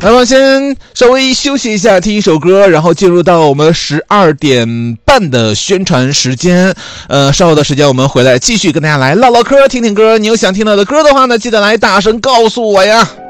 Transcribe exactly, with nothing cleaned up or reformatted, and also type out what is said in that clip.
那么先稍微休息一下，听一首歌，然后进入到我们十二点半的宣传时间。呃，稍后的时间我们回来继续跟大家来唠唠嗑，听听歌。你有想听到的歌的话呢，记得来大声告诉我呀。